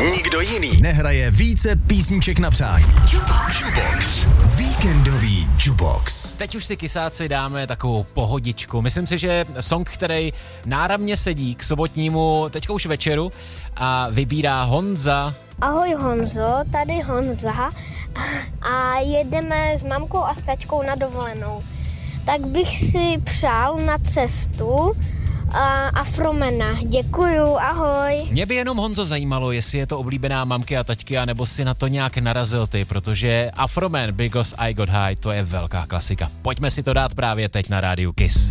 Nikdo jiný nehraje více písniček na přání. Jukebox. Víkendový Jukebox. Teď už si kysáci dáme takovou pohodičku. Myslím si, že song, který náramně sedí k sobotnímu teďka už večeru a vybírá Honza. Ahoj Honzo, tady Honza a jedeme s mamkou a s tačkou na dovolenou. Tak bych si přál na cestu Afromena. Děkuju, ahoj. Mě by jenom, Honzo, zajímalo, jestli je to oblíbená mamky a taťky, anebo si na to nějak narazil ty, protože Afroman, Because I Got High, to je velká klasika. Pojďme si to dát právě teď na rádiu Kiss.